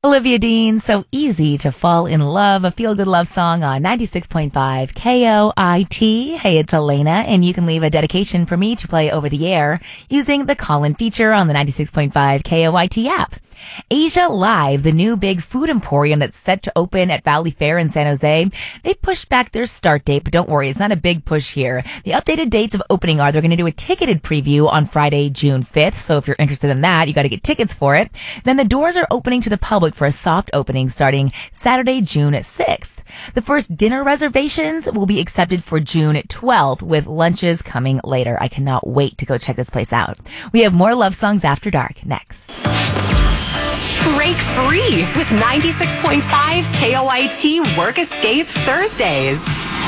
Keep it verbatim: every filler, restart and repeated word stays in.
Olivia Dean, So Easy to Fall in Love, a feel-good love song on ninety-six point five K O I T. Hey, it's Elena, and you can leave a dedication for me to play over the air using the call-in feature on the ninety-six point five K O I T app. Asia Live, the new big food emporium that's set to open at Valley Fair in San Jose, they pushed back their start date, but don't worry, it's not a big push here. The updated dates of opening are they're going to do a ticketed preview on Friday, June fifth, so if you're interested in that, you got to get tickets for it. Then the doors are opening to the public for a soft opening starting Saturday, June sixth. The first dinner reservations will be accepted for June twelfth, with lunches coming later. I cannot wait to go check this place out. We have more Love Songs After Dark next. Break free with ninety-six point five K O I T Work Escape Thursdays.